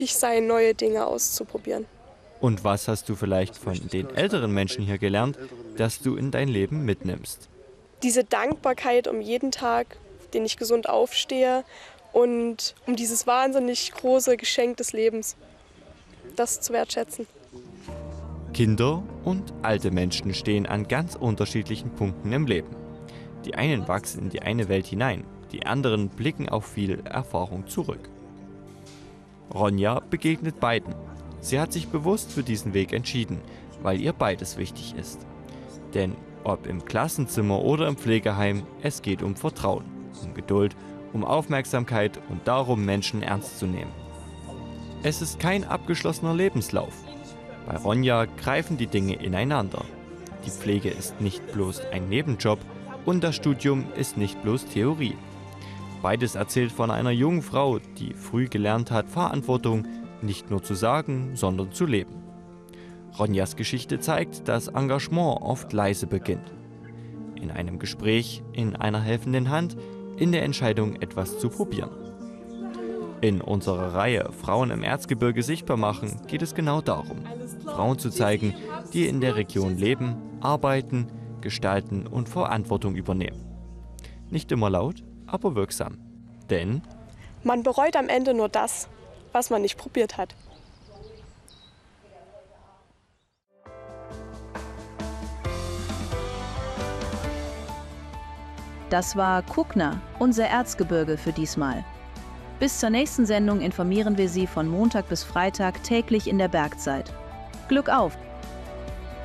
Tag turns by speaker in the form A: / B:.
A: sei, neue Dinge auszuprobieren.
B: Und was hast du vielleicht von den älteren Menschen hier gelernt, das du in dein Leben mitnimmst?
A: Diese Dankbarkeit um jeden Tag, den ich gesund aufstehe und um dieses wahnsinnig große Geschenk des Lebens, das zu wertschätzen.
B: Kinder und alte Menschen stehen an ganz unterschiedlichen Punkten im Leben. Die einen wachsen in die eine Welt hinein, die anderen blicken auf viel Erfahrung zurück. Ronja begegnet beiden. Sie hat sich bewusst für diesen Weg entschieden, weil ihr beides wichtig ist. Denn ob im Klassenzimmer oder im Pflegeheim, es geht um Vertrauen, um Geduld, um Aufmerksamkeit und darum, Menschen ernst zu nehmen. Es ist kein abgeschlossener Lebenslauf. Bei Ronja greifen die Dinge ineinander. Die Pflege ist nicht bloß ein Nebenjob und das Studium ist nicht bloß Theorie. Beides erzählt von einer jungen Frau, die früh gelernt hat, Verantwortung nicht nur zu sagen, sondern zu leben. Ronjas Geschichte zeigt, dass Engagement oft leise beginnt. In einem Gespräch, in einer helfenden Hand, in der Entscheidung, etwas zu probieren. In unserer Reihe Frauen im Erzgebirge sichtbar machen geht es genau darum, Frauen zu zeigen, die in der Region leben, arbeiten, gestalten und Verantwortung übernehmen. Nicht immer laut, aber wirksam. Denn
A: Man bereut am Ende nur das, was man nicht probiert hat.
C: Das war Kuckner, unser Erzgebirge für diesmal. Bis zur nächsten Sendung informieren wir Sie von Montag bis Freitag täglich in der Bergzeit. Glück auf!